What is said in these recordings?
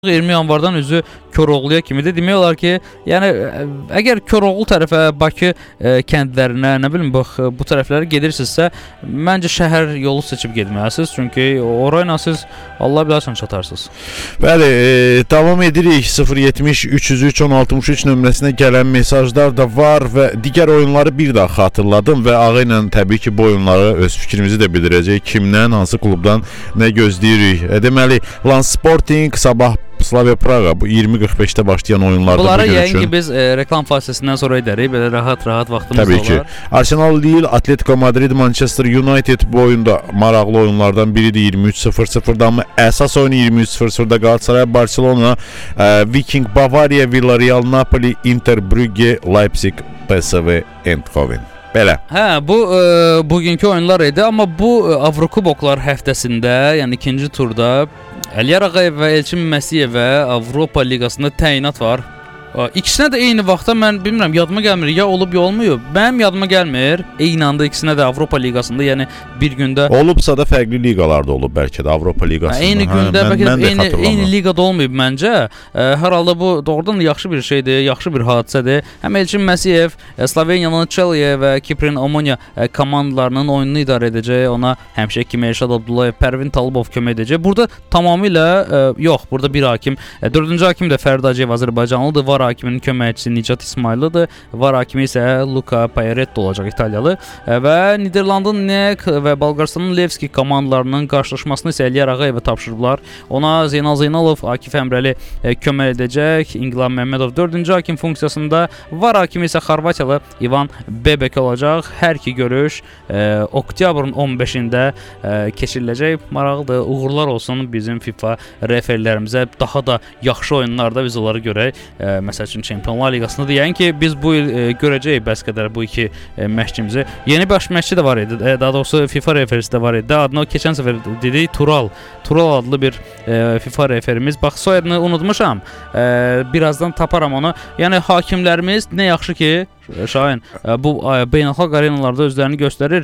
20 yanvardan özü Koroğluya kimidir. Demək olar ki, yəni əgər Koroğlu tərəfə, Bakı kəndlərinə, nə bilim bu tərəflərə gedirsinizsə, məncə şəhər yolu seçib getməlisiniz. Çünki orayla siz Allah bilərsən çatarsınız. Bəli, davam edirik. 070 303 1063 nömrəsinə gələn mesajlar da var və digər oyunları bir daha xatırladım və Ağa ilə təbii ki, bu oyunları öz fikrimizi də bildirəcək. Kimdən, hansı klubdan nə gözləyirik? Deməli, Lans Sporting sabah Slavia Praga bu 20:45-də başlayan oyunlarda bunları bu gün üçün. Bunları ki biz reklam fasiləsindən sonra edərik. Belə rahat vaxtımız təbii olar. Ki. Arsenal Lille, Atletico Madrid, Manchester United bu oyunda maraqlı oyunlardan biridir 23:00'da amma əsas oyunu 23:00'da Galatasaray, Barcelona, Viking, Bavaria, Villarreal, Napoli, Inter, Brugge, Leipzig, PSV Eindhoven. Belə. Hə, bu bugünkü oyunlar idi, amma bu Avrokuboklar həftəsində, yəni ikinci turda Əliyar Ağayev və Elçin Məsiyevə Avropa Liqasında təyinat var. İkisinə də eyni vaxtda mən bilmirəm, yadıma gəlmir, ya olub ya olmuyor. Mənim yadıma gəlmir. Eyni anda ikisinə də Avropa Liqasında, yəni bir gündə olubsa da fərqli liqalarda olub bəlkə də Avropa Liqasında. Eyni gündə bəlkə də eyni liqada olmayıb məncə. Hər halda bu doğrudan yaxşı bir şeydir, yaxşı bir hadisədir. Həm Elçin Məsiyev Sloveniyanın Çelye və Kiprin Omonia komandalarının oyununu idarə edəcək. Ona həmişə kimi Elşad Abdullayev, Pərvin Talıbov kömək edəcək. Burada tamamilə yox, burada bir hakim, 4-cü hakim də Fərid Hacıyev Azərbaycanlıdır. VAR hakiminin köməkçisi Nicat İsmayıllıdır. VAR hakimi isə Luca Payaretto olacaq, İtaliyalı. Və Niderlandın NEC və Bolqarıstanın Levski komandalarının qarşılaşmasını isə Əliyar Ağayevə tapşırıblar. Ona Zeynal Zeynalov, Akif Əmrəli kömək edəcək. İnqilab Məmmədov 4-cü hakim funksiyasında. VAR hakimi isə Xorvatiyalı İvan Bebek olacaq. Hər iki görüş oktyabrın 15-də keçiriləcək. Maraqlıdır. Uğurlar olsun bizim FIFA referlərimizə. Daha da yaxşı oyunlarda biz onları görək. Məsəl üçün Çempionlar Liqasında deyən ki, biz bu il görəcəyik bəs qədər bu iki məşqçimizi. Yeni baş məşqçi də var idi. Daha doğrusu FIFA referisi də var idi. Adını keçən səfər dedik, Tural adlı bir FIFA referimiz. Bax, soyadını unutmuşam. Birazdan taparam onu. Yəni hakimlərimiz nə yaxşı ki, Şahin, bu beynəlxalq arenalarda özlərini göstərir.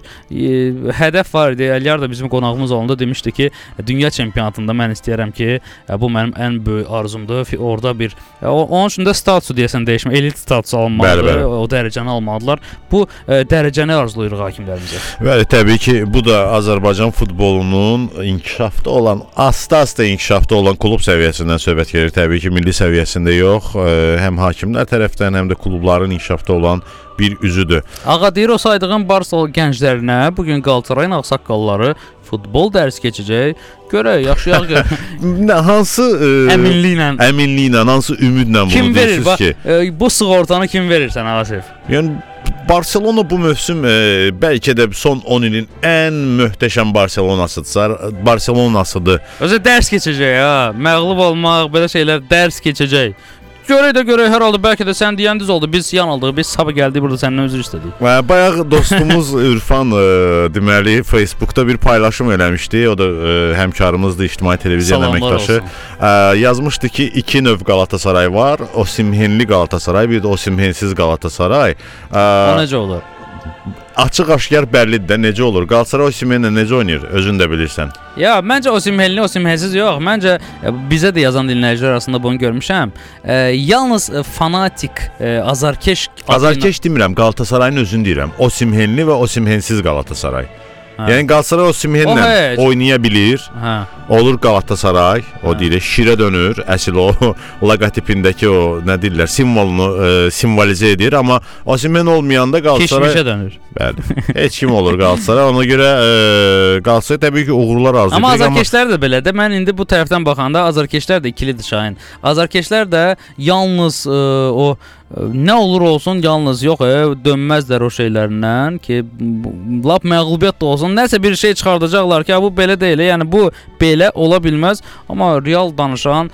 Hədəf var idi. Əliyar da bizim qonağımız olanda demişdi ki, dünya çempionatında mən istəyirəm ki, bu mənim ən böyük arzumdur. Orada bir onun üçün də statusu deyəsən dəyişmə, elit statusu alınmalıdır. Bəli. O dərəcəni almalıdırlar. Bu dərəcəni arzulayırıq hakimlərimizə. Bəli, təbii ki, bu da Azərbaycan futbolunun inkişafda olan, asta inkişafda olan klub səviyyəsindən söhbət gedir. Təbii ki, milli səviyyəsində yox, həm hakimlər tərəfdən, həm də klubların inkişafda olan bir üzüdür. Ağa deyir, o saydığım Barcelona gənclərinə bugün Qalatasarayın ağsaqqalları futbol dərsi keçəcək. Görək, yaşayaq görək. Hansı əminliklə, hansı ümidlə bunu deyirsiniz ki? Bu sığortanı kim verir sənə, Asif? Yəni Barcelona bu mövsüm bəlkə də son 10 ilin ən möhtəşəm Barcelonasıdır. Özü dərs keçəcək ha. Məğlub olmaq, belə şeylər dərs keçəcək. Görək, hər halda bəlkə də sən deyəndiz oldu. Biz yanıldıq, biz sabah gəldik burada səndən üzr istədik. Bayaq dostumuz Ürfan deməli Facebookda bir paylaşım eləmişdi. O da həmkarımızdır, ictimai televiziya əməkdaşı. Yazmışdı ki, iki növ Galatasaray var. Osimhenli Galatasaray, bir də Osimhensiz Galatasaray. O necə olur? Açıq-aşkar bəllidir də necə olur. Galatasaray Osimhenlə necə oynayır, özün də bilirsən. Ya, məncə Osimhenli, Osimhensiz yox. Məncə bizə də yazan dinləyicilər arasında bunu görmüşəm. Yalnız fanatik, azarkeş demirəm, Galatasarayın özünü deyirəm. Osimhenli və Osimhensiz Galatasaray. Yəni Galatasaray Osimhenlə oynaya bilir. Olur Galatasaray, o deyilir, şirə dönür, əsl o loqotipindəki o nə deyirlər, simvolunu simvolizə edir, amma Osimhen olmayanda Galatasaray keçmişə dönür. Bəli. Heç kim olur Galatasaray. Ona görə Galatasaray təbii ki, uğurlar arzu edir. Amma azarkeşlər də belədir. Mən indi bu tərəfdən baxanda azarkeşlər də ikilidir Şahin. Azarkeşlər də yalnız o nə olur olsun yalnız yox, dönməzlər o şeylərindən ki, lap məğlubiyyət də olsun, nəsə bir şey çıxardacaqlar ki, bu belə deyil. Yəni bu belə ola bilməz. Amma real danışan,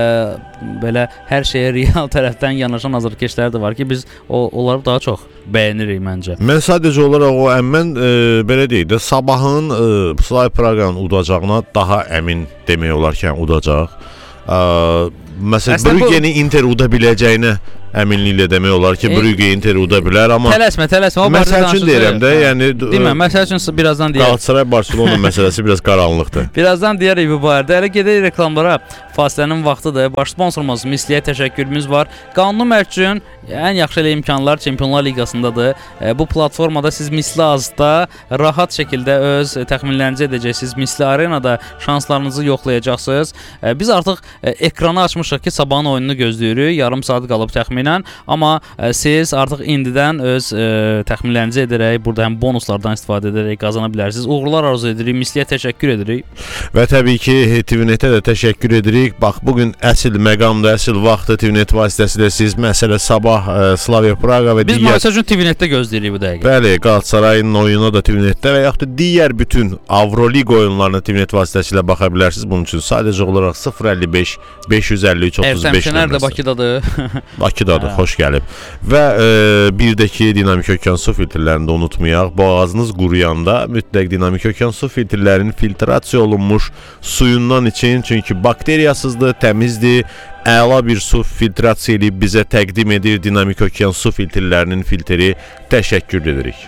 belə hər şeyə real tərəfdən yanaşan azarkeşlər də var ki, biz onları daha çox bəyənirik məncə. Mən sadəcə olaraq o mən belə deyək də, sabahın Slavia Praqanın udacağına daha əmin demək olar ki, udacaq. Məsələn, Brugge-ni Inter uda biləcəyinə əminliklə demək olar ki, Brügge Inter uda bilər, amma tələsmə. O məsəl üçün deyirəm də, yəni demə, məsəl üçün birazdan deyək. Galatasaray Barselona məsələsi biraz qaranlıqdır. Birazdan deyərik bu barədə. Elə gedək reklamlara. Fasilənin vaxtıdır. Baş sponsorumuz Misliyə təşəkkürümüz var. Qanun üçün ən yaxşı elə imkanlar Çempionlar Liqasındadır. Bu platformada siz Misli azda rahat şəkildə öz təxminlərinizi edəcəksiniz. Misli Arenada şanslarınızı yoxlayacaqsınız. Biz artıq ekranı açmışıq ki, sabahın oyununu gözləyirik. Yarım saat qalıb təxminən. Amma siz artıq indidən öz təxminlərinizi edərək, burada həm bonuslardan istifadə edərək qazana bilərsiniz. Uğurlar arzu edirik. Misliyə təşəkkür edirik. Və təbii ki, TVNET-ə də təşəkkür edirik. Bax, bugün əsl məqamda, əsl vaxtı TVNET vasitəsilə siz məsələ sabah Slavia Praqa və biz məsəl üçün TVNET-də gözləyirik bu dəqiqə. Bəli, Qalatasarayın oyununa da TVNET-də və yaxud da digər bütün Avroliqa oyunlarına TVNET vasitəsilə baxa bilərsiniz. Bunun üçün sadəcə olaraq 055 553 35 nömrəsi. Bakıdadır. Bakıdadır, xoş gəlib. Və birdəki dinamik okean su filtrlərini də unutmayaq. Boğazınız quruyanda mütləq dinamik okean su filtrlərinin filtrasiya olunmuş suyundan için, çünki bakteriyasızdır, təmizdir. Əla bir su filtrasiya edib bizə təqdim edir dinamik okean su filtrlərinin filtri. Təşəkkür edirik.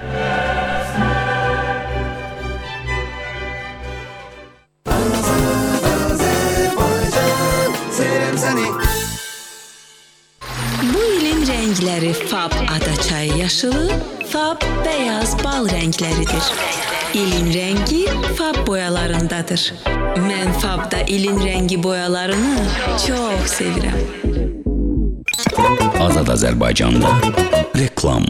Bu ilin rəngləri Fab adaçayı yaşılı, Fab beyaz bal rəngləridir. İlin rəngi Fab boyalarındadır. Mən Fabda ilin rəngi boyalarını çox sevirəm. Azad Azərbaycanda reklam.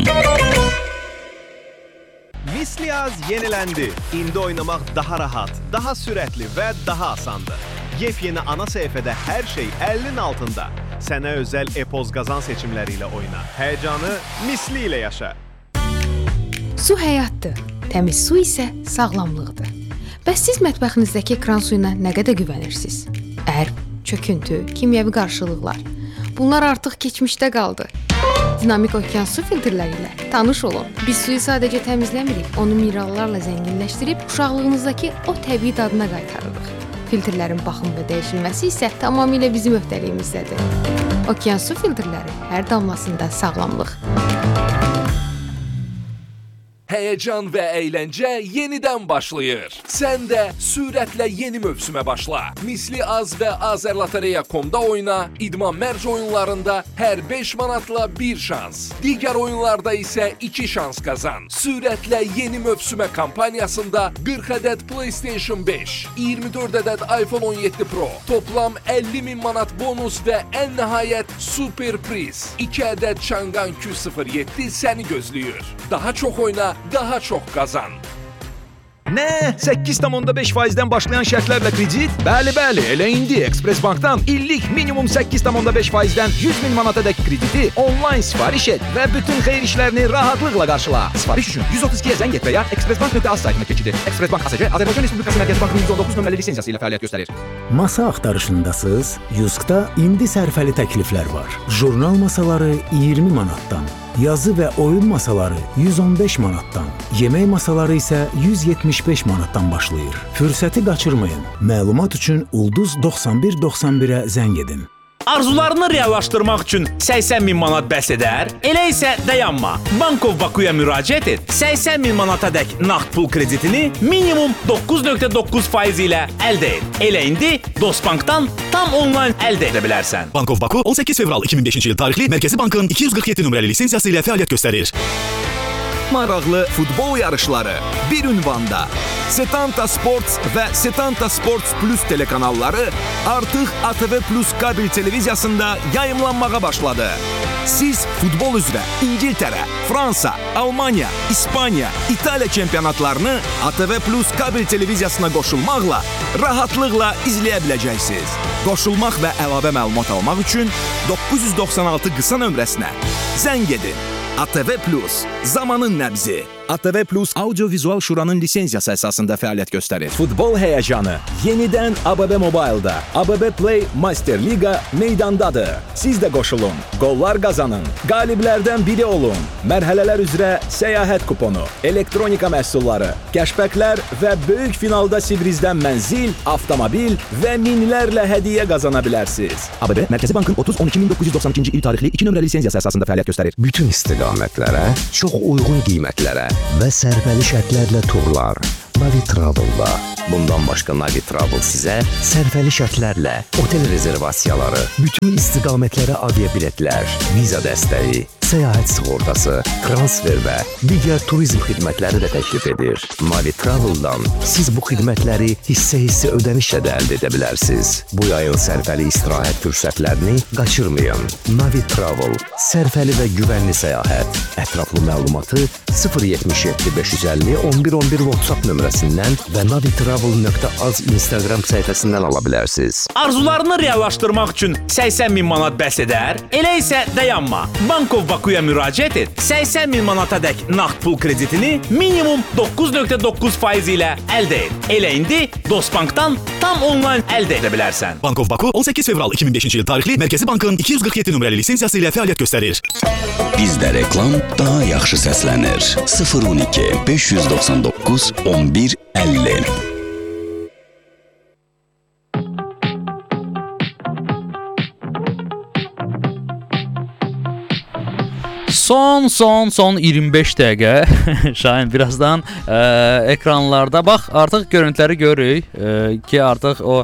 Misliaz yenilendi. İndi oynamaq daha rahat, daha sürətli və daha asandır. Yepyeni ana səhifədə hər şey 50'nin altında. Sənə özəl e-poz qazan seçimləri ilə oyna. Həyecanı Misli ilə yaşa. Su həyatdır. Təmiz su isə sağlamlıqdır. Bəs siz mətbəxinizdəki ekran suyuna nə qədər güvənirsiniz? Ərb, çöküntü, kimyəvi qarşılıqlar. Bunlar artıq keçmişdə qaldı. Dinamik okean su filtrləri ilə tanış olun. Biz suyu sadəcə təmizləmirik, onu minerallarla zənginləşdirib uşaqlığınızdakı o təbii dadına qaytarırıq. Filtrlərin baxım və dəyişilməsi isə tamamilə bizim öhdəliyimizdədir. Okean su filtrləri hər damlasında sağlamlıq. Heyecan ve eğlence yeniden başlayır. Sen de sürətle yeni mövsüme başla. Misli Az ve Azerlotereya.com'da oyna, İdman Merci oyunlarında her 5 manatla 1 şans. Diğer oyunlarda ise 2 şans kazan. Sürətle yeni mövsüme kampanyasında 40 adet PlayStation 5, 24 adet iPhone 17 Pro, toplam 50.000 manat bonus ve en nihayet super priz 2 adet Çangan Q07 seni gözlüyor. Daha çok oyna, daha çok kazan. Nə? 8,5%-dən başlayan şərtlərlə kredit? Bəli, elə indi Express Bankdan illik minimum 8,5%-dən 100.000 manatadək krediti onlayn sifariş et və bütün xeyir işlərini rahatlıqla qarşıla. Sifariş üçün 132-yə zəng et və ya expressbank.az saytına keçid et. Express Bank ASC Azərbaycan Respublikası Mərkəzi Bankının 119 nömrəli lisenziyası ilə fəaliyyət göstərir. Masa axtarışındasınız? Yuskda indi sərfəli təkliflər var. Jurnal masaları 20 manatdan. Yazı və oyun masaları 115 manatdan, yemək masaları isə 175 manatdan başlayır. Fürsəti qaçırmayın. Məlumat üçün Ulduz 9191-ə zəng edin. Arzularını reallaşdırmaq üçün 80.000 manat bəs edər? Elə isə dayanma. Bankov Bakuya müraciət et. 80.000 manatadək nağd pul kreditini minimum 9,9% ilə əldə et. Elə indi Dostbankdan tam onlayn əldə edə bilərsən. Bankov Baku 18 fevral 2005-ci il tarixli Mərkəzi Bankın 247 nömrəli lisenziyası ilə fəaliyyət göstərir. Maraqlı futbol yarışları bir ünvanda. Setanta Sports və Setanta Sports Plus telekanalları artıq ATV Plus kabel televiziyasında yayımlanmağa başladı. Siz futbol üzrə İngiltərə, Fransa, Almanya, İspaniya, İtaliya çempionatlarını ATV Plus kabel televiziyasına qoşulmaqla rahatlıqla izləyə biləcəksiniz. Qoşulmaq və əlavə məlumat almaq üçün 996 qısa nömrəsinə zəng edin. ATV Plus, zamanın nəbzi. ATV Plus Audio-Vizual Şuranın lisenziyası əsasında fəaliyyət göstərir. Futbol həyəcanı yenidən ABB Mobile-da. ABB Play Master Liga meydandadır. Siz də qoşulun, qollar qazanın, qaliblərdən biri olun. Mərhələlər üzrə səyahət kuponu, elektronika məhsulları, kəşbəklər və böyük finalda Sibrizdən mənzil, avtomobil və minlərlə hədiyyə qazana bilərsiniz. ABB Mərkəzi Bankın 30-12-1992-ci il tarixli 2 nömrəli lisenziyası əsasında fəaliyyət göstərir. Bütün istiqamətlərə, çox uyğun qiymətlərə və sərfəli şərtlərlə turlar Navi Travel-da. Bundan başqa Navi Travel sizə sərfəli şərtlərlə otel rezervasiyaları, bütün istiqamətlərə aviabiletlər, viza dəstəyi, səyahət sığortası, transfer və digər turizm xidmətləri də təklif edir. Navi Travel-dan siz bu xidmətləri hissə-hissə ödənişlə də əldə edə bilərsiniz. Bu yayın sərfəli istirahət fürsətlərini qaçırmayın. Navi Travel, sərfəli və güvənli səyahət. Ətraflı məlumatı 077 550 1111 WhatsApp nömrəsindən və navitravel.az Instagram səhifəsindən ala bilərsiniz. Arzularını reallaşdırmaq üçün 80 min manat bəs edər? Elə isə dayanma. Bankov Bakuya müraciət et. 80 min manatadək nağd pul kreditini minimum 9.9% ilə əldə et. Elə indi Dostbankdan tam onlayn əldə edə bilərsən. Bankov Baku 18 fevral 2005-ci il tarixli Mərkəzi Bankın 247 nömrəli lisenziyası ilə fəaliyyət göstərir. Bizdə reklam daha yaxşı səslənir. 012 599 11 50. Son 25 dəqiqə Şahin birazdan ekranlarda bax artıq görüntüləri görürük ki artıq o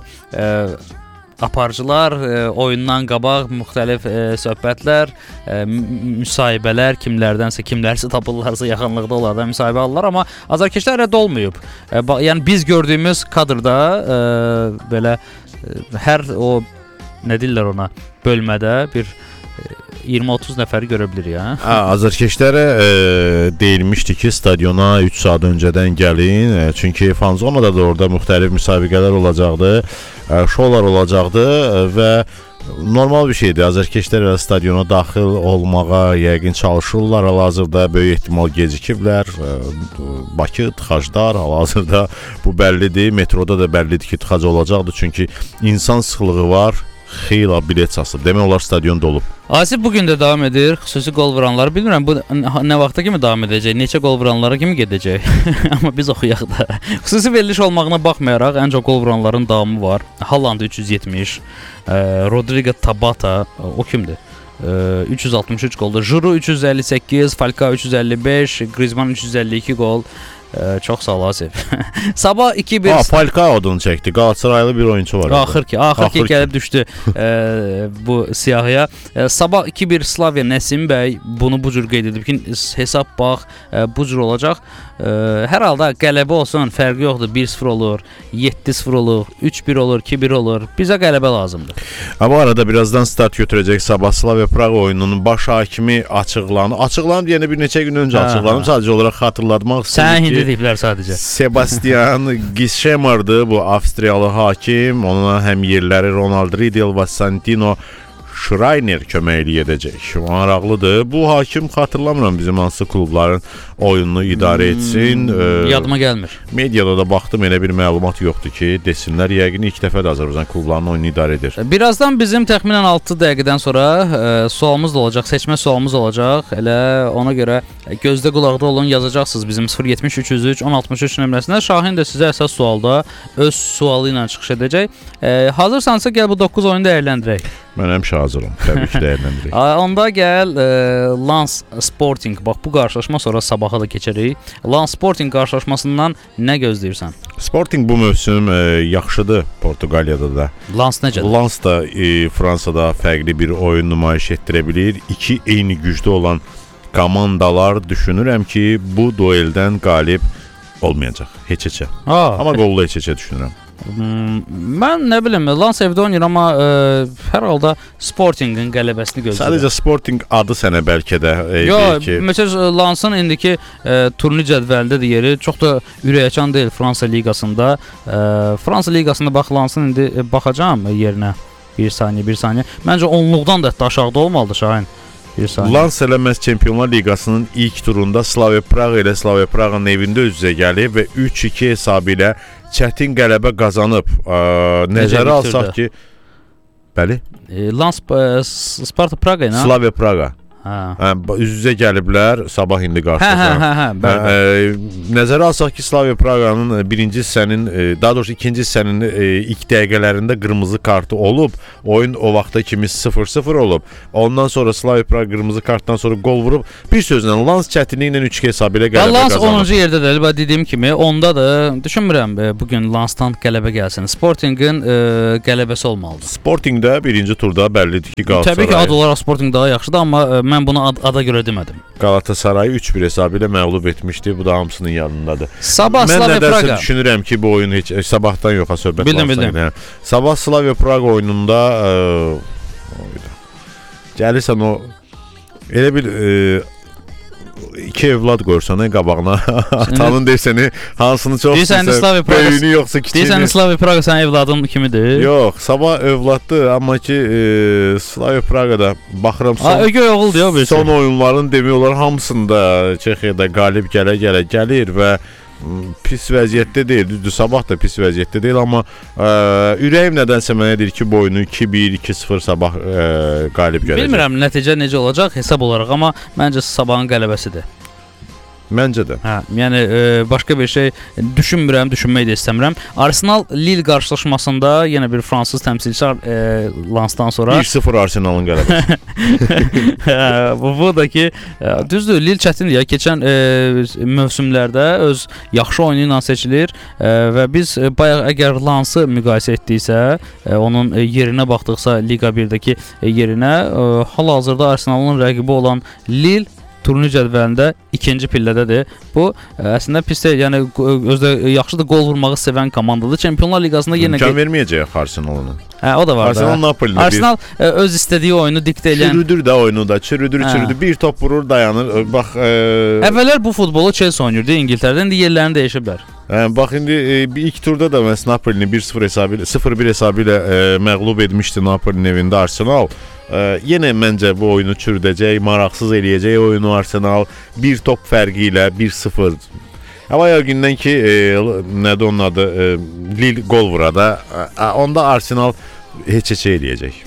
aparıcılar oyundan qabaq müxtəlif söhbətlər, müsahibələr kimlərsə tapırlarsa yaxınlıqda onlardan müsahibə alırlar, amma azarkeşlər rədd olmayıb. Yəni biz gördüyümüz kadrda belə hər o nə deyirlər ona bölmədə bir 20-30 nəfəri görə bilir ya. Azarkeşlərə deyilmişdi ki, stadiona 3 saat öncədən gəlin. Çünki fanzonada da orada müxtəlif müsabiqələr olacaqdı, şoular olacaqdı və normal bir şeydir. Azarkeşlər stadiona daxil olmağa yəqin çalışırlar. Hal-hazırda böyük ehtimal gecikiblər. Bakı tıxaclar. Hal-hazırda bu bəllidir. Metroda da bəllidir ki, tıxac olacaqdır. Çünki insan sıxlığı var. Xeyla bilet satılıb. Demək olar stadion dolub. Asif bugün də davam edir. Xüsusi qol vuranları bilmirəm bu nə vaxta kimi davam edəcək, neçə qol vuranlara kimi gedəcək. Amma biz oxuyaq da. Xüsusi veriliş olmağına baxmayaraq ən çox qol vuranların davamı var. Haaland 370, Rodrigo Tabata, o kimdir? 363 qoldur. Juru 358, Falcao 355, Griezmann 352 qol. Çox sağ ol Asif. Sabah 2-1 Falcao adını çəkdi. Qalatasaraylı bir oyunçu var. Axır ki gəlib düşdü bu siyahıya. Sabah 2-1 Slavia Nəsim bəy bunu bu cür qeyd edib ki, hesab bax bu cür olacaq. Hər halda qələbə olsun, fərqi yoxdur. 1-0 olur, 7-0 olur, 3-1 olur, 2-1 olur. Bizə qələbə lazımdır. Bu arada birazdan start götürəcək Sabah Slavia Praqa oyununun baş hakimi açıqlanıb. Açıqlanıb deyəndə bir neçə gün öncə açıqlanıb. Sadəcə olaraq xatırlatmaq istəyirəm ki, deyiblər sadəcə. Sebastian Gishemar'dı bu Avstriyalı hakim. Ona həm yerləri Ronald Riedel və Santino Schreiner köməklik edəcək. Maraqlıdır. Bu hakim xatırlamıram bizim hansı klubların oyununu idarə etsin. Yadıma gəlmir. Mediada da baxdım, elə bir məlumat yoxdur ki, desinlər yəqin ilk dəfə də Azərbaycan klublarının oyununu idarə edir. Birazdan bizim təxminən 6 dəqiqədən sonra sualımız da olacaq, seçmə sualımız olacaq. Elə ona görə gözdə qulaqda olun, yazacaqsınız bizim 070 303 1063 nömrəsinə. Şahin də sizə əsas sualda öz sualı ilə çıxış edəcək. Hazırsansa gəl bu 9 oyunu dəyərləndirək. Mən həmişə hazıram. Təbii ki, dəyərləndirək. Onda gəl Lens Sporting. Bax bu qarşılaşma sonra sabaha da keçərik. Lens Sporting qarşılaşmasından nə gözləyirsən? Sporting bu mövsüm yaxşıdır Portuqaliyada da. Lens necədir? Lens da Fransada fərqli bir oyun nümayiş etdirə bilir. İki eyni gücdə olan komandalar düşünürəm ki, bu dueldən qalib olmayacaq. Heç-heçə. Amma qollu heç-heçə düşünürəm. Mən nə bilim, Lens evdə oynayır, amma hər halda Sportingin qələbəsini gözləyirəm. Sadəcə Sporting adı sənə bəlkə də ki... Məsələn, Lens'ın indiki turnir cədvəlində də yeri çox da ürəkacan deyil Fransa liqasında. Fransa liqasında bax, Lens'ın indi baxacağım yerinə. Bir saniyə. Məncə onluqdan da hətta aşağıda olmalıdır Şahin. Lans eləməz Çempionlar Liqasının ilk turunda Slavia Praha ilə Slavia Praha'nın evində üz-üzə gəlib və 3-2 hesabı ilə çətin qələbə qazanıb. Nəzərə alsaq ki, bəli. Lans Sparta Praha ilə Slavia Praha. Üz-üzə gəliblər, sabah indi qarşılaşacaq. Nəzərə alsaq ki, Slavia Praha'nın birinci hissənin, daha doğrusu ikinci hissənin ilk dəqiqələrində qırmızı kartı olub. Oyun o vaxta kimi 0-0 olub. Ondan sonra Slavia Praha qırmızı kartdan sonra gol vurub. Bir sözlə Lans çətinliklə 3-2 hesabı ilə qələbə qazanıb. Lans 10-cu yerdədir. Dediyim kimi, ondadır. Düşünmürəm bugün Lansdan qələbə gəlsin. Sportingin qələbəsi olmalıdır. Sportingdə birinci turda bəllidir ki, Galatasaray. Təbii ki, ad olaraq Sporting daha yaxşıdır, amma mən bunu ada görə demədim. Qalatasarayı 3-1 hesabı ilə məğlub etmişdi. Bu da hamısının yanındadır. Sabah Slavia Praha. Mən nədənsə düşünürəm ki, bu oyun heç sabahdan yoxa söhbət var. Bildim. Sabah Slavia Praha oyununda gəlirsən o elə bir iki evlad qoyursan qabağına. Atanın dersəni hansını çox istəyirsən, böyüyünü yoxsa kiçiyini. Deyirsən Slavia Praha sənin evladın kimidir? Yox, sabah evladdır, amma ki Slavia Praha'da baxıram son oyunların demək olar hamısında Çexiyada qalib gəlir və pis vəziyyətdə deyil. Düzdür, sabah da pis vəziyyətdə deyil, amma ürəyim nədənsə mənə deyir ki, bu oyunu 2-1, 2-0 sabah qalib gələcək. Bilmirəm nəticə necə olacaq hesab olaraq, amma məncə sabahın qələbəsidir. Məncə də. Yəni başqa bir şey düşünmürəm, düşünmək də istəmirəm. Arsenal Lille qarşılaşmasında yenə bir fransız təmsilçi Lansdan sonra 1-0 Arsenalın qələbəsi. Bu da ki, düzdür, Lille çətindir. Keçən mövsümlərdə öz yaxşı oyunu ilə seçilir və biz bayaq əgər Lansı müqayisə etdiksə, onun yerinə baxdıqsa Liga 1-dəki yerinə, hal-hazırda Arsenalın rəqibi olan Lille turnir cədvəlində ikinci pillədədir. Bu əslində pis deyil. Yəni özdə yaxşıdır, gol vurmağı sevən komandadır. Çempionlar Liqasında yenə imkan verməyəcək Arsenalına. O da var. Arsenal Napoli'ni Arsenal öz istədiyi oyunu diktə edən. Çürüdür də oyunu da. Çürüdür. Bir top vurur, dayanır. Bax, əvvəllər bu futbolu Chelsea oynayırdı İngiltərədə. İndi yerlərini dəyişiblər. Bax indi ilk turda da məhz Napoli'ni 1-0 hesabı ilə 0-1 hesabı ilə məğlub etmişdi Napoli'nin evində Arsenal. Yenə məncə bu oyunu çürüdəcək, maraqsız eləyəcək oyunu Arsenal. Bir top fərqi ilə 1-0. Amma ya gündən ki, nədir onun adı, Lille gol vurada, onda Arsenal heç eləyəcək.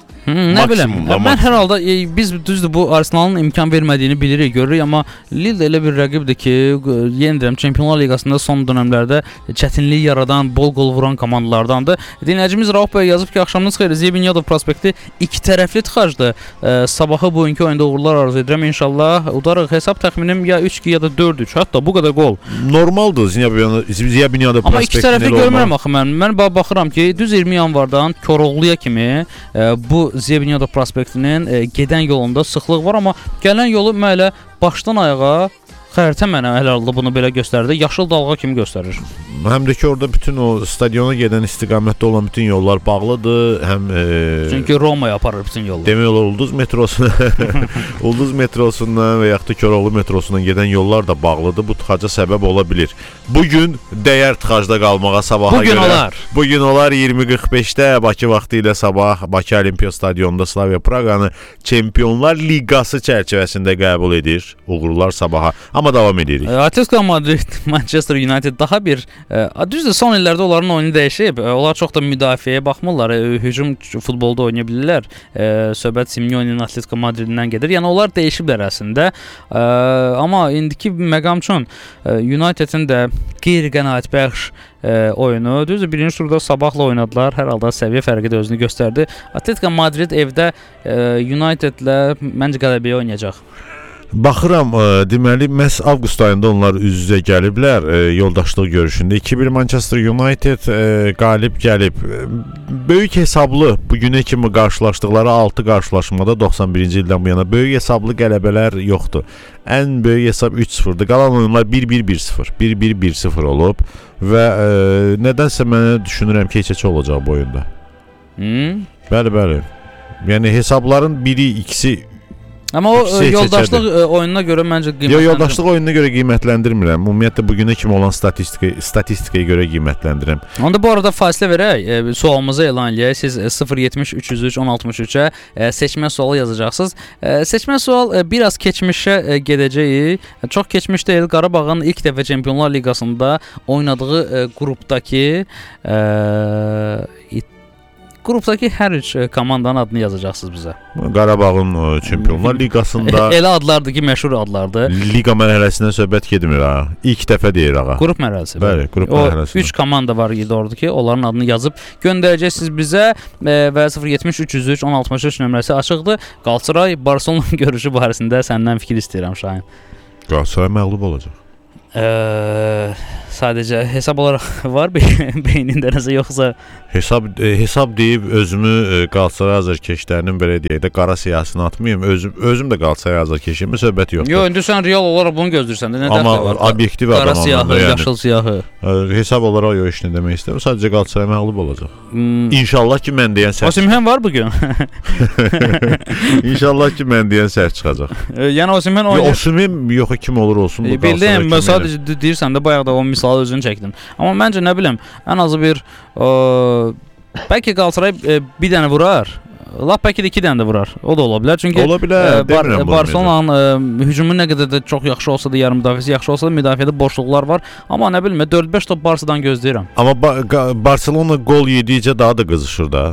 Nə biləm, mən hər halda biz düzdür bu Arsenalın imkan vermədiyini bilirik, görürük, amma Lille elə bir rəqibdir ki, yenə deyirəm, Çempionlar Liqasında son dönəmlərdə çətinlik yaradan, bol gol vuran komandalardandır. Dinləyicimiz Rauf bəy yazıb ki, axşamınız xeyir, Ziyebinyadov prospekti iki tərəfli tıxacdır. Sabahı bugünkü oyunda uğurlar arzu edirəm, inşallah. Udarıq, hesab təxminim ya 3-2 ya da 4-3, hətta bu qədər gol. Normaldır Ziyebinyadov prospektini. Amma iki tərəfli görmürəm axı mən baxıram ki, düz 20 yanvardan Koroğluya kimi bu Ziyebinyadov prospektinin gedən yolunda sıxlıq var, amma gələn yolu mənə başdan ayağa xəritə mənə həlalda bunu belə göstərdi. Yaşıl dalğa kimi göstərir. Həm də ki, orada bütün o stadiona gedən istiqamətdə olan bütün yollar bağlıdır. Çünki Romaya aparır bütün yollar. Demək olar Ulduz metrosuna, Ulduz metrosundan və yaxud da Koroğlu metrosundan gedən yollar da bağlıdır. Bu tıxaca səbəb ola bilir. Bugün dəyər tıxacda qalmağa sabaha görə. Bugün olar 20:45-də Bakı vaxtı ilə sabah Bakı Olimpiya stadionunda Slavia Praha'nı Çempionlar Liqası çərçivəsində qəbul edir. Uğurlar sabaha. Amma davam edirik. Atletico Madrid, Manchester United daha bir düzdür, son illərdə onların oyunu dəyişib. Onlar çox da müdafiəyə baxmırlar. Hücum futbolda oynaya bilirlər. Söhbət Simeone'nin Atletico Madridindən gedir. Yəni onlar dəyişiblər əslində. Amma indiki məqam üçün Unitedin də qeyri-qənaətbəxş oyunu. Düzdür, birinci turda sabahla oynadılar. Hər halda səviyyə fərqi də özünü göstərdi. Atletico Madrid evdə Unitedlə məncə qələbəyə oynayacaq. Baxıram, deməli, məhz avqust ayında onlar üz-üzə gəliblər yoldaşlıq görüşündə. 2-1 Manchester United qalib gəlib. Böyük hesablı bugünə kimi qarşılaşdıqları 6 qarşılaşmada 91-ci ildən bu yana böyük hesablı qələbələr yoxdur. Ən böyük hesab 3-0-dır. Qalan oyunlar 1-1-1-0, 1-1-1-0 olub və nədənsə mənə düşünürəm ki, heç olacaq bu oyunda. Bəli. Yəni hesabların biri, ikisi Amma o yoldaşlıq oyununa görə məncə qiymətləndirir. Yoldaşlıq oyununa görə qiymətləndirmirəm. Ümumiyyətlə bugünə kimi olan statistikaya görə qiymətləndirirəm. Onda bu arada fasilə verək, sualımızı elan edək. Siz 070 303 1063-ə seçmə sualı yazacaqsınız. Seçmə sual biraz keçmişə gedəcəyik. Çox keçmiş deyil. Qarabağın ilk dəfə Çempionlar Liqasında oynadığı qrupdakı hər üç komandanın adını yazacaqsınız bizə. Qarabağın Çempionlar Liqasında elə adlardır ki, məşhur adlardır. Liqa mərhələsindən söhbət getmir ha. İlk dəfə deyir ağa. Qrup mərhələsi. Bəli, qrup mərhələsi. O 3 komanda var idi orada ki, onların adını yazıb göndərəcəksiniz bizə və 070 303 1063 nömrəsi açıqdır. Qalatasaray Barselona görüşü barəsində səndən fikir istəyirəm Şahin. Qalatasaray məğlub olacaq. Sadəcə hesab olaraq var beynində nəsə yoxsa hesab deyib özümü Qalatasaray azarkeşlərinin belə deyək də qara siyasına atmayım. Özüm də Qalatasaray azarkeşiyim, söhbət yoxdur. Yox, indi sən real olaraq bunu gözləyirsən də, nə dəxli var? Amma obyektiv adam qara siyahı, yəni, yaşıl siyahı. Hesab olaraq yox heç nə demək istəyirəm. Sadəcə Qalatasaray məğlub olacaq. İnşallah ki mən deyən səhv. Osimhen var bu gün. İnşallah ki mən deyən səhv çıxacaq. Yəni Osimhen oynayır. Osimhen yox kim olur olsun bu Qalatasaray. Bildim, sadəcə deyirsən də bayaq da o misalı özün çəkdin. Amma məncə nə bilim, ən azı bir bəlkə Qalatasaray bir dənə vurar. Lap bəlkə də 2 dənə də vurar. O da ola bilər. Çünki ola bilər. Barselonanın hücumu nə qədər də çox yaxşı olsa da, yarım müdafiəsi yaxşı olsa da, müdafiədə boşluqlar var. Amma nə bilim, 4-5 top Barsadan gözləyirəm. Amma Barselona gol yedikcə daha da qızışır da.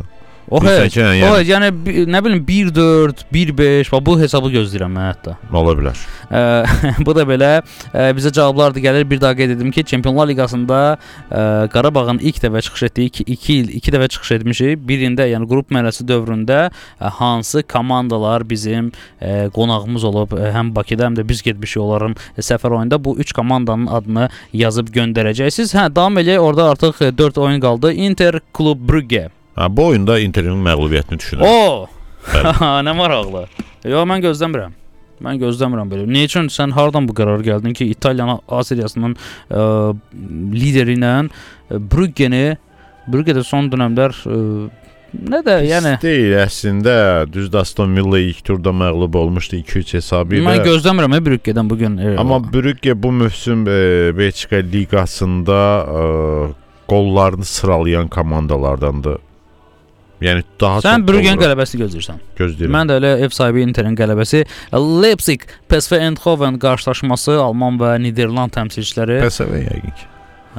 Yəni nə bilim 1-4, 1-5 bu hesabı gözləyirəm mən hətta. Ola bilər. Bu da belə bizə cavablar da gəlir. Bir daha qeyd edim ki, Çempionlar Liqasında Qarabağın ilk dəfə çıxış etdiyi 2 dəfə çıxış etmişik. Birində, yəni qrup mərhələsi dövründə hansı komandalar bizim qonağımız olub, həm Bakıda, həm də biz getmişik onların səfər oyununda. Bu 3 komandanın adını yazıb göndərəcəksiniz. Davam eləyək. Orada artıq 4 oyun qaldı. Inter Klub Brugge. Bu oyunda Interin məğlubiyyətini düşünürəm. Nə maraqlı. Yox, mən gözləmirəm belə. Niyə üçün sən hardan bu qərara gəldin ki, İtaliyanın A seriyasının lideri ilə Brugge-də son dönəmlər nə də, yəni deyil əslində. Düzdür, Aston Villa ilk turda məğlub olmuşdu 2-3 hesabı ilə. Mən gözləmirəm Brugge-dən bu gün. Amma Brugge bu mövsüm Belçika liqasında qollarını sıralayan komandalardandır. Yəni daha sən Brugge-nin qələbəsi gözləyirsən. Gözləyirəm. Mən də elə ev sahibi Interin qələbəsi. Leipzig PSV Eindhoven qarşılaşması, Alman və Niderland təmsilçiləri. PSV yəqin ki.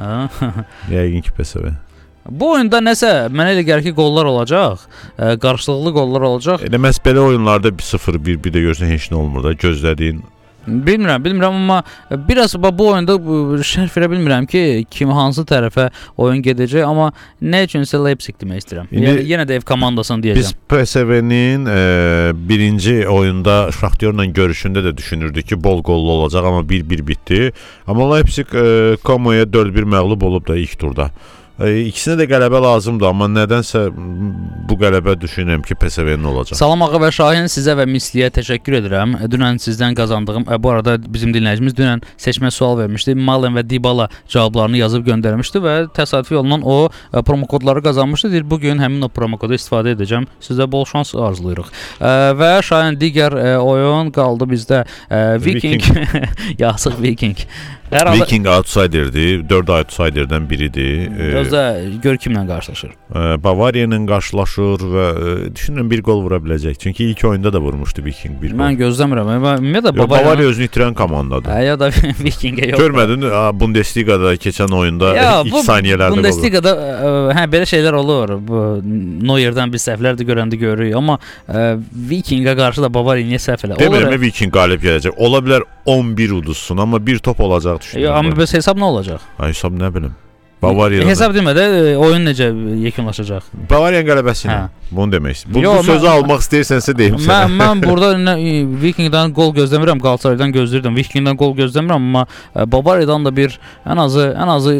Yəqin ki PSV. Bu oyunda nəsə mənə elə gəlir ki, qollar olacaq, qarşılıqlı qollar olacaq. Elə məhz belə oyunlarda 1-0, 1-1 də görsən heç nə olmur da, gözlədiyin. Bilmirəm, amma biraz bu oyunda şərh verə bilmirəm ki, kim hansı tərəfə oyun gedəcək, amma nə üçünsə Leipzig demək istəyirəm. Yenə də ev komandasını deyəcəm. Biz PSV-nin birinci oyunda Şaxtyorla görüşündə də düşünürdük ki, bol qollu olacaq, amma 1-1 bitdi. Amma Leipzig Komoya 4-1 məğlub olub da ilk turda. İkisinə də qələbə lazımdır, amma nədənsə bu qələbə düşünürəm ki, PSV-nin olacaq. Salam ağa və Şahin, sizə və Misliyə təşəkkür edirəm. Dünən sizdən qazandığım, bu arada bizim dinləyicimiz dünən seçmə sual vermişdi. Malen və Dybala cavablarını yazıb göndərmişdi və təsadüfi yolla o promokodları qazanmışdı. Deyir, bugün həmin o promokodu istifadə edəcəm. Sizə bol şans arzulayırıq. Və Şahin, digər oyun qaldı bizdə. Viking. Yazıq Viking. Viking outsiderdir, 4 outsiderdən biridir. Gözlə, gör kimlə qarşılaşır. Bavariya ilə qarşılaşır və düşünürəm bir qol vura biləcək. Çünki ilk oyunda da vurmuşdu Viking bir qol. Mən gözləmirəm. Bavariya özünü itirən komandadır. Ya da Vikingə yox. Görmədin, Bundesliqada keçən oyunda 2 saniyələrdə qol. Bundesliqada belə şeylər olur. Neuerdən biz səhvlər də görəndə görürük. Amma Vikingə qarşı da Bavariya niyə səhv elə? Demirəm Viking qalib gələcək. Ola bilər 11 uduzsun, amma bir top olacaq. Amma bəs hesab nə olacaq? Hesab nə bilim. Bavariya. Hesab demədə oyun necə yekunlaşacaq? Bavariyanın qələbəsi. Bunu demək istəyirəm. Bu sözü almaq istəyirsənsə deyim sənə. Mən burada Vikingdən qol gözləmirəm, Qalatasaraydan gözləyirdim. Vikingdən qol gözləmirəm, amma Bavariyadan da bir ən azı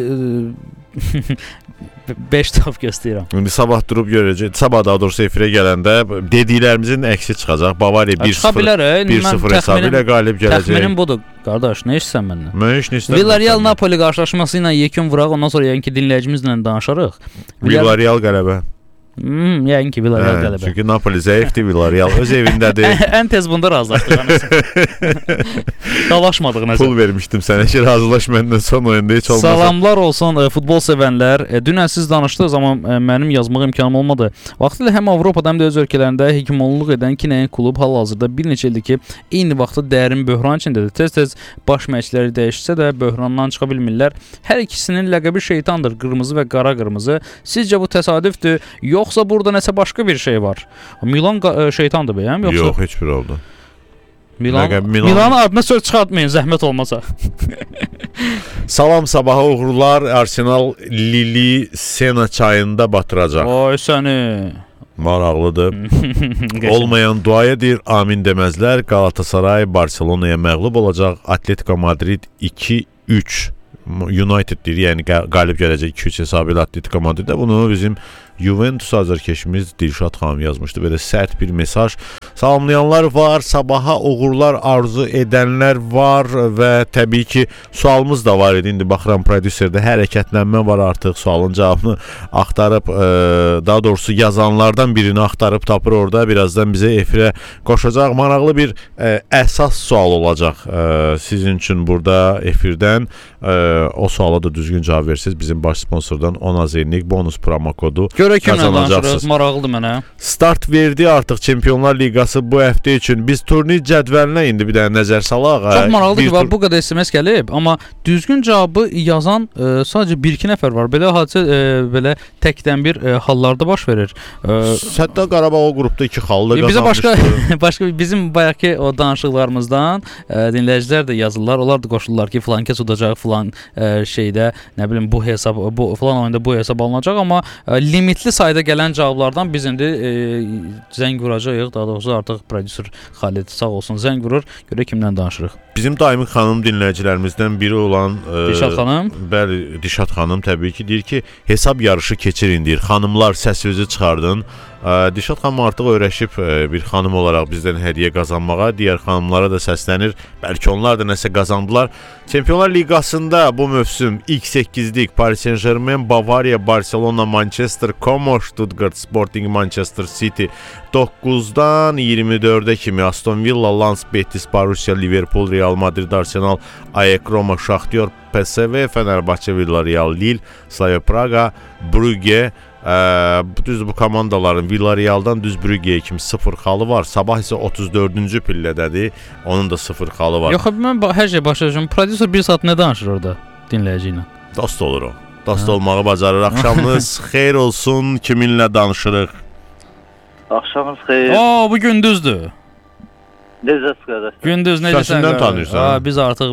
5 top göstərirəm. İndi sabah durub görəcək. Sabah daha doğrusu efirə gələndə dediklərimizin əksi çıxacaq. Bavariya 1-0 hesabı ilə qalib gələcək. Təxminim budur. Qardaş, nə işsən məndən? Mən heç nə istəmirəm. Villarreal Napoli qarşılaşması ilə yekun vuraq, ondan sonra yəni ki dinləyicimizlə danışarıq. Villarreal qələbə. Yəqin ki, Villarreal qələbə. Çünki Napoli zəifdir, Villarreal öz evindədir. Ən tez bunda razılaşdıq. Dalaşmadıq nəsə. Pul vermişdim sənə ki, razılaş məndən son oyunda heç olmasa. Salamlar olsun futbol sevənlər. Dünən siz danışdınız, amma mənim yazmaq imkanım olmadı. Vaxtilə həm Avropada, həm də öz ölkələrində hegemonluq edən iki nəyin klub hal-hazırda bir neçə ildir ki, eyni vaxtda dərin böhran içindədir. Tez-tez baş məşqçiləri dəyişsə də böhrandan çıxa bilmirlər. Hər ikisinin ləqəbi şeytandır, qırmızı və qara qırmızı. Sizcə bu təsadüfdür, yoxsa burada nəsə başqa bir şey var? Milan şeytandır bəyəm, yoxsa? Yox, heç bir oldu. Milanın adına söz çıxartmayın, zəhmət olmasa. Salam, sabaha uğurlar. Arsenal Lili Sena çayında batıracaq. Oy səni. Maraqlıdır. Olmayan duaya deyir, amin deməzlər. Galatasaray Barselonaya məğlub olacaq. Atletico Madrid 2-3 United deyir, yəni qalib gələcək 2-3 hesabı ilə Atletico Madriddə. Bunu bizim Juventus azarkeşimiz Dilşad xanım yazmışdı. Belə sərt bir mesaj. Salamlayanlar var, sabaha uğurlar arzu edənlər var və təbii ki, sualımız da var idi. İndi baxıram prodüserdə hərəkətlənmə var artıq. Sualın cavabını axtarıb, daha doğrusu yazanlardan birini axtarıb tapır orada. Birazdan bizə efirə qoşacaq. Maraqlı bir əsas sual olacaq sizin üçün burada efirdən. O suala da düzgün cavab versiniz. Bizim baş sponsordan 10 azərlik bonus promo kodu kazanacaqsınız. Maraqlıdır mənə. Start verdi artıq Çempionlar Liqası bu həftə üçün. Biz turnir cədvəlinə indi bir dənə nəzər salaq. Çox maraqlıdır ki, bu qədər SMS gəlib, amma düzgün cavabı yazan sadəcə 1-2 nəfər var. Belə hadisə belə təkdən bir hallarda baş verir. Hətta Qarabağ o qrupda 2 halda qazanmışdı. Başqa bizim bayaqki o danışıqlarımızdan dinləyicilər də yazırlar. Onlar da qoşulurlar ki, filan kəs udacaq, filan şeydə, nə bilim bu hesab, bu filan oyunda bu hesab alınacaq, amma limitli sayda gələn cavablardan biz indi zəng vuracağıq. Daha doğrusu artıq prodüser Xalid sağ olsun zəng vurur. Görə kimdən danışırıq? Bizim daimi xanım dinləyicilərimizdən biri olan Dişat xanım. Bəli, Dişat xanım təbii ki deyir ki, hesab yarışı keçirin deyir. Xanımlar səsinizi çıxardın. Dişat xanım artıq öyrəşib bir xanım olaraq bizdən hədiyyə qazanmağa. Digər xanımlara da səslənir. Bəlkə onlar da nəsə qazandılar. Çempionlar Liqasında bu mövsüm ilk 8-lik Paris Saint-Germain, Bavariya, Barcelona, Manchester, Como, Stuttgart, Sporting Manchester City 9-dan 24-ə kimi Aston Villa, Lens, Betis, Borussia, Liverpool, Real Madrid, Arsenal, AEK Roma, Shakhtar, PSV, Fenerbahçe, Villarreal, Lille, Slavia Praga, Brugge. Düz bu komandaların Villarrealdan düz Brugge'yə kimi 0 xalı var. Sabah isə 34-cü pillədədir. Onun da 0 xalı var. Yox, mən hər şey başa düşürəm. Prodüser 1 saat nə danışır orada dinləyici ilə? Dost olur o. Dost olmağı bacarır. Axşamınız xeyir olsun. Kiminlə danışırıq? Axşamınız xeyir. Bu gündüzdür. Necəsiz qardaş? Gündüz necəsən? Səsindən tanıyırsan? Biz artıq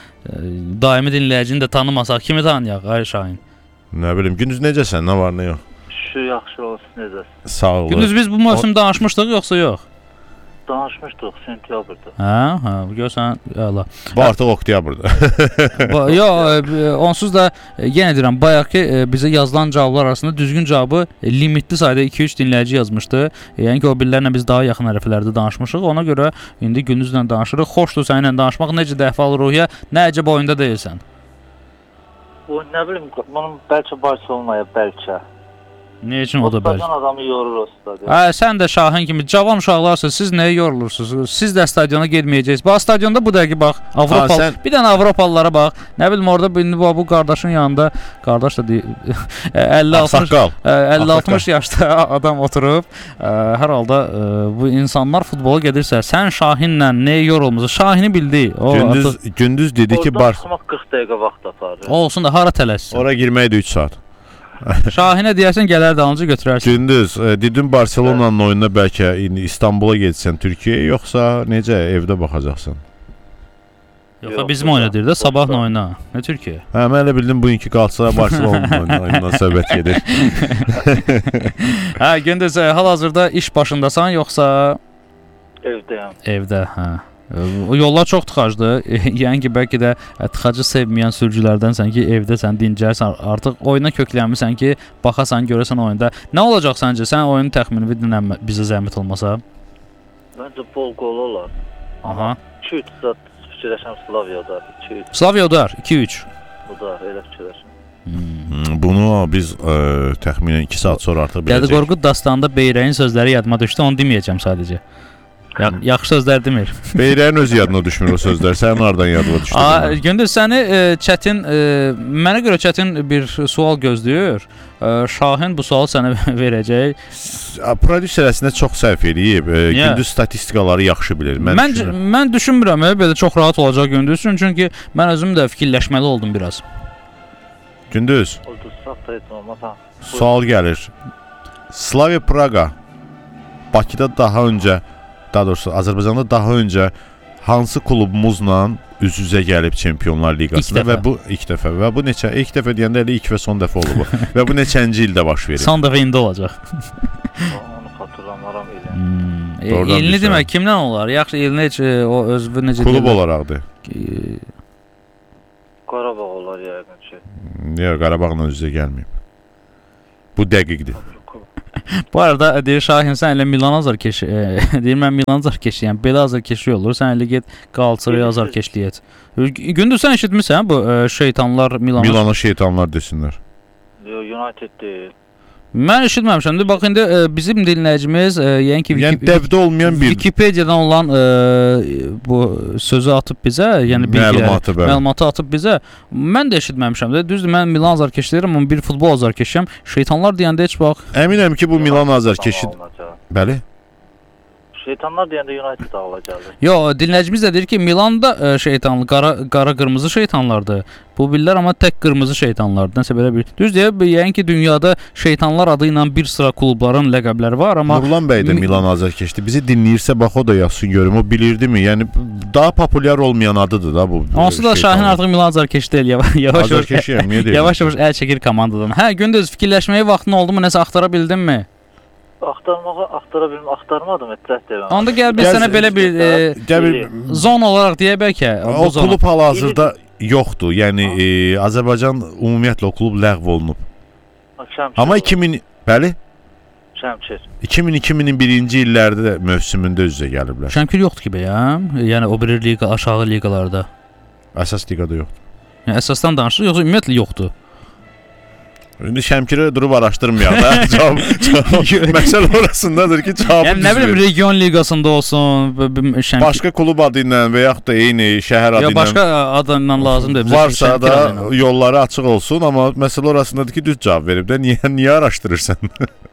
daimi dinləyicini də tanımasaq kimi tanıyaq, ay Şahin? Nə bilim, gündüz necəsən? Nə var, nə yox? Yaxşı olsun, necəsiz? Sağ olun. Gündüz biz bu mövsüm danışmışdıq, yoxsa yox? Danışmışdıq, sentyabrda. Görsən, əla. Bu artıq oktyabrda. Yox, onsuz da yenə deyirəm, bayaqki bizə yazılan cavablar arasında düzgün cavabı limitli sayda 2-3 dinləyici yazmışdı. Yəni ki, o birilərlə biz daha yaxın ərəfələrdə danışmışıq. Ona görə indi gündüzlə danışırıq. Xoşdur səninlə danışmaq. Necə əhval-ruhiyyə, nə əcəb oyunda deyilsən? Bu, nə bilim, bunun bəlkə Barcelonaya, bəlkə. Ne üçün o da bəlkə? Stadion adamı yorur o stadion. Sən də Şahin kimi cavan uşaqlarsınız, siz nəyə yorulursunuz? Siz də stadiona gedməyəcəksiniz. Bax, stadionda bu dəqiqə bax, Avropalı, bir dənə Avropalılara bax. Nə bilim, orada bu qardaşın yanında, qardaş da deyil, 50-60 yaşda adam oturub, hər halda bu insanlar futbola gedirsə, sən Şahinlə nəyə yorulmusun? Şahini bildi. Gündüz dedi ki, oradan çıxmaq 40 dəqiqə vaxt aparır. Olsun da, hara tələssin? Ora girmək də 3 saat. Şahinə deyərsən, gələr dalınca götürərsən. Gündüz, dedim Barcelona'nın oyununa bəlkə İstanbula getsən Türkiyəyə, yoxsa necə evdə baxacaqsan? Yoxsa bizim oyuna deyir də, sabahla oyuna. Nə Türkiyə? Mən elə bildim bugünkü Galatasaray Barcelona'nın oyunundan söhbət gedir. Gündüz, hal-hazırda iş başındasan, yoxsa? Evdəyəm. Evdə, yollar çox tıxacdır. Yəni ki, bəlkə də tıxacı sevməyən sürücülərdənsən ki, evdəsən, dincəlsən, artıq oyuna köklənmirsən ki, baxasan, görəsən oyunda. Nə olacaq səncə? Sən oyunu təxmini dinlənmə, bizə zəhmət olmasa? Məncə bol qol olar. Aha. 2-3 zat fikirləşəm Slaviyada. Slaviyada 2-3. Udar, elə fikirləşəm. Bu Bunu biz təxminən 2 saat sonra artıq biləcəyik. Dədə Qorqud dastanında Beyrəyin sözləri yadıma düşdü, onu deməyəcəm sadəcə. Yaxşı sözlər demir. Beyrəyin öz yadına düşmür o sözlər. Sənin hardan yadına düşdü? Gündüz səni çətin, mənə görə çətin bir sual gözləyir. Şahin bu sualı sənə verəcək. Prodüser əslində çox səhv eləyib. Gündüz statistikaları yaxşı bilir. Mən düşünmürəm belə çox rahat olacaq Gündüz üçün, çünki mən özüm də fikirləşməli oldum biraz. Gündüz. Sual gəlir. Slavia Praga Bakıda daha öncə, daha doğrusu Azərbaycanda daha öncə hansı klubumuzla üz-üzə gəlib Çempionlar Liqasında və bu ilk dəfə və bu neçə ilk dəfə deyəndə elə ilk və son dəfə olub və bu neçənci ildə baş verir? Son dəfə indi olacaq. Onu xatırlamaram elə. İlini demək kimdən olar? Yaxşı ilini heç o özü necə klub olaraqdır. Qarabağ olar yəqin ki. Yox, Qarabağla üz-üzə gəlməyib. Bu dəqiqdir. Bu arada deyir Şahin, sən elə Milan azarkeş deyir, mən Milan azarkeşliyəm, belə azarkeşlik olur, sən elə get Qalatasaray azarkeşliyə et. Gündüz sən eşitmisən bu şeytanlar Milana şeytanlar desinlər. United deyil. Mən eşitməmişəm. Bax indi bizim dinləyicimiz yəni dəvdə olmayan bir Wikipediyadan olan bu sözü atıb bizə, yəni məlumatı atıb bizə. Mən də eşitməmişəm də. Düzdür, mən Milan azarkeşliyəm, amma bir futbol azarkeşiyəm. Şeytanlar deyəndə heç bax. Əminəm ki, bu Milan azarkeşi. Bəli. Şeytanlar deyəndə United ağla gəldi. Yox, dinləyicimiz də deyir ki, Milanda şeytanlı, qara-qırmızı şeytanlardır. Bu bilirlər, amma tək qırmızı şeytanlardır. Nəsə belə bir. Düz deyə, yəni ki, dünyada şeytanlar adı ilə bir sıra klubların ləqəbləri var, amma Nurlan bəy də Milan azarkeşdi. Bizi dinləyirsə bax o da yazsın görüm, o bilirdimi? Yəni daha populyar olmayan adıdır da bu. Onsuz da Şahin artıq Milan azarkeşi deyil. Azarkeşiyəm, niyə deyirəm? Yavaş-yavaş əl çəkir komandadan. Hə, Gündüz, fikirləşməyə vaxtın oldu mu? Nəsə axtara bildinmi? Axtarmadım, etraf deyirəm. Onda gəl biz sənə belə bir zon olaraq deyək bəlkə. O klub hal-hazırda yoxdur. Yəni Azərbaycan ümumiyyətlə o klub ləğv olunub. Amma 2000 bəli? Şəmkir. 2000-2001-ci illərdə mövsümündə üz-üzə gəliblər. Şəmkir yoxdur ki bəyəm. Yəni o biri liqa, aşağı liqalarda. Əsas liqada yoxdur. Yəni əsasdan danışırıq, yoxsa ümumiyyətlə yoxdur? İndi Şəmkiri durub araşdırmayaq da. Məsələ orasındadır ki, cavabı yəni, nə bilim, region liqasında olsun, Şəmkir. Başqa klub adı ilə və yaxud da eyni şəhər adı ilə. Başqa adı ilə lazımdır. Varsa da yolları açıq olsun, amma məsələ orasındadır ki, düz cavab verib də. Niyə araşdırırsan?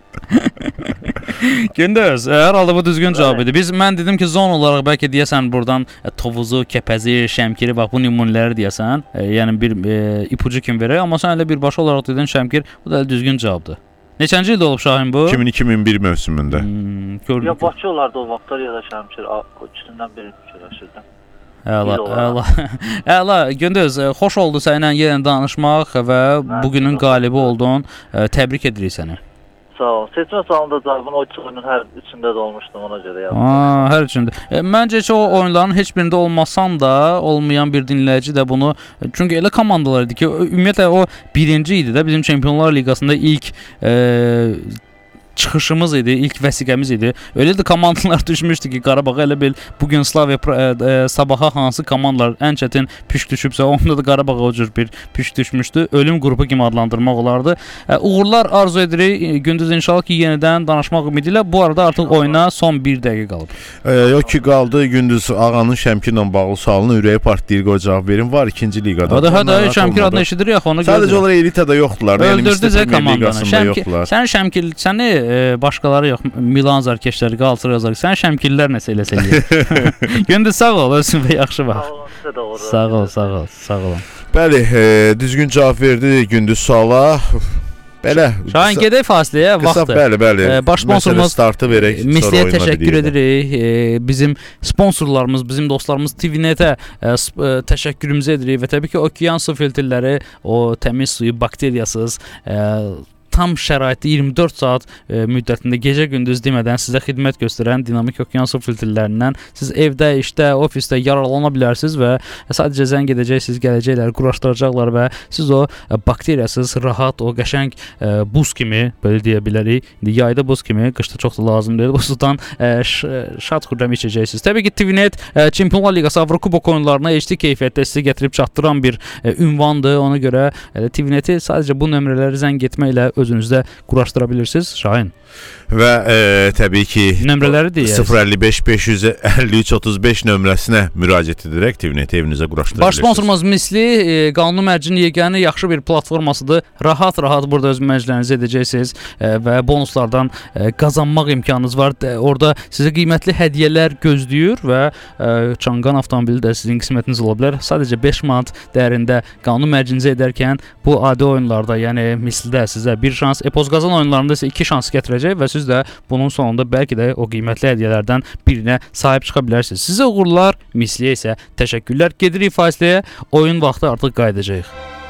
Gündüz, hər halda bu düzgün cavab idi. Mən dedim ki, zon olaraq bəlkə deyəsən buradan Tovuzu, Kəpəzi, Şəmkiri, bax bu nümunələri deyəsən, yəni bir ipucu kimi verək, amma sən elə birbaşa olaraq dedin Şəmkir, bu da düzgün cavabdır. Neçənci ildə olub Şahin bu? 2000-2001 mövsümündə. Ya Bakı olardı o vaxtlar ya da Şəmkir, ikisindən birini fikirləşirdim. Əla, Gündüz, xoş oldu səninlə yenə danışmaq və bugünün qalibi oldun. Təbrik edirik səni. Sağ ol. Seçmə salonunda cavabın o oyunun hər üçündə də olmuşdum, ona görə yazdım. Hər üçündə. Məncə heç o oyunların heç birində olmasan da, olmayan bir dinləyici də bunu, çünki elə komandalar idi ki, ümumiyyətlə o birinci idi də bizim Çempionlar Liqasında ilk çıxışımız idi, ilk vəsiqəmiz idi. Öyle də komandalar düşmüşdü ki, Qarabağa elə bil bugün Slavia sabaha hansı komandalar ən çətin püşk düşübsə, onda da Qarabağa o cür bir püşk düşmüşdü. Ölüm qrupu kimi adlandırmaq olardı. Uğurlar arzu edirik. Gündüz inşallah ki, yenidən danışmaq ümidi ilə. Bu arada artıq oyuna son 1 dəqiqə qalıb. Yox ki, qaldı. Gündüz ağanın Şəmkirlə bağlı sualına ürəyi partlayır, qoy cavab verin. Var 2-ci liqada. Hə, Şəmkir adını eşidirik axı, onu gördük. Sadəcə onlar elitada yoxdular. Öldürdü komandanı. Səni başqaları yox, Milan azarkeşləri, Qalatasaray azarkeşləri, sən Şəmkirlər nəsə eləsə eləyir. Gündüz sağ ol, özün və yaxşı bax. Sağ ol. Bəli, düzgün cavab verdi Gündüz suala. Belə. Şahin gedək fasiləyə, vaxtdır. Bəli. Baş sponsorumuz startı verək. Misliyə təşəkkür edirik. Bizim sponsorlarımız, bizim dostlarımız TVNet-ə təşəkkürümüzü edirik və təbii ki, okean su filtrləri, o təmiz suyu bakteriyasız tam şəraitdə 24 saat müddətində gecə-gündüz demədən sizə xidmət göstərən dinamik okean su filtrlərindən siz evdə, işdə, ofisdə yararlana bilərsiniz və sadəcə zəng edəcəksiniz, gələcəklər, quraşdıracaqlar və siz o bakteriyasız, rahat, o qəşəng buz kimi, belə deyə bilərik. İndi yayda buz kimi, qışda çox da lazım deyil. Bu sudan şad xürrəm içəcəksiniz. Təbii ki, TVNet Çempionlar Liqası Avrokubok oyunlarına HD keyfiyyətdə sizə gətirib çatdıran bir ünvandır. Ona görə TVNeti sadəcə bu nömrələri zəng etməklə özünüzdə quraşdıra bilirsiniz. Şahin. Və təbii ki, nömrələri deyək. 055 553 35 nömrəsinə müraciət edərək TVNet evinizə quraşdıra bilirsiniz. Baş sponsorumuz Misli qanun mərcinin yeganə yaxşı bir platformasıdır. Rahat-rahat burada öz mərclərinizi edəcəksiniz və bonuslardan qazanmaq imkanınız var. Orada sizə qiymətli hədiyyələr gözləyir və Çanqan avtomobili də sizin qismətiniz ola bilər. Sadəcə 5 manat dəyərində qanun mərcinizi edərkən bu adi oyunlarda, yəni Mislidə sizə bir şans, Epozqazan oyunlarında isə 2 şans gətirəcək və siz də bunun sonunda bəlkə də o qiymətli hədiyyələrdən birinə sahib çıxa bilərsiniz. Sizə uğurlar, Misliyə isə təşəkkürlər. Gedirik fasiləyə, oyun vaxtı artıq qayıdacaq.